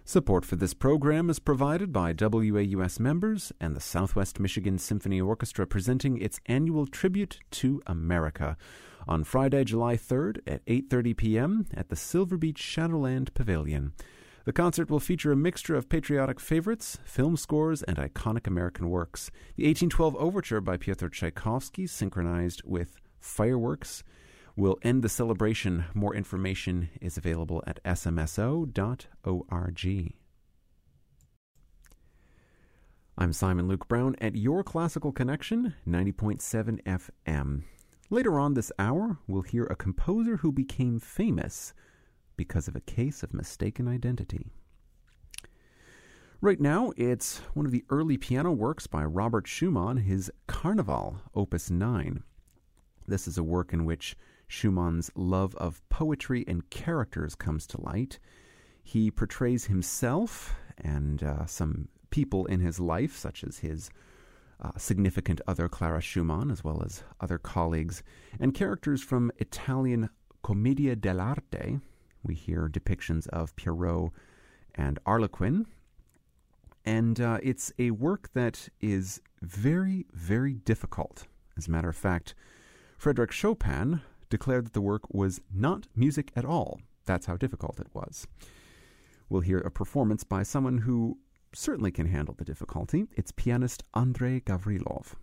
Support for this program is provided by WAUS members and the Southwest Michigan Symphony Orchestra presenting its annual Tribute to America on Friday, July 3rd at 8:30 p.m. at the Silver Beach Shadowland Pavilion. The concert will feature a mixture of patriotic favorites, film scores, and iconic American works. The 1812 Overture by Pyotr Tchaikovsky, synchronized with fireworks, will end the celebration. More information is available at smso.org. I'm Simon Luke Brown at Your Classical Connection, 90.7 FM. Later on this hour, we'll hear a composer who became famous because of a case of mistaken identity. Right now, it's one of the early piano works by Robert Schumann, his Carnival, Opus 9. This is a work in which Schumann's love of poetry and characters comes to light. He portrays himself and some people in his life, such as his significant other Clara Schumann, as well as other colleagues, and characters from Italian Commedia dell'arte. We hear depictions of Pierrot and Harlequin. And it's a work that is very, very difficult. As a matter of fact, Frédéric Chopin declared that the work was not music at all. That's how difficult it was. We'll hear a performance by someone who certainly can handle the difficulty. It's pianist Andrei Gavrilov.